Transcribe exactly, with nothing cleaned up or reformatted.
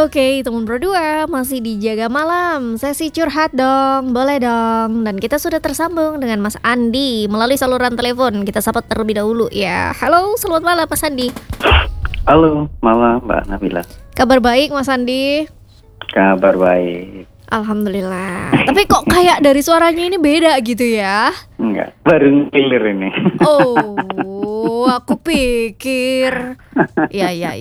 Oke, teman berdua masih di Jaga Malam, sesi curhat dong, boleh dong. Dan kita sudah tersambung dengan Mas Andi melalui saluran telepon. Kita sapa terlebih dahulu ya. Halo, selamat malam Mas Andi. Halo, malam Mbak Nabila. Kabar baik Mas Andi? Kabar baik. Alhamdulillah. Tapi kok kayak dari suaranya ini beda gitu ya? Enggak, baru clear ini. Oh, aku pikir. Ya ya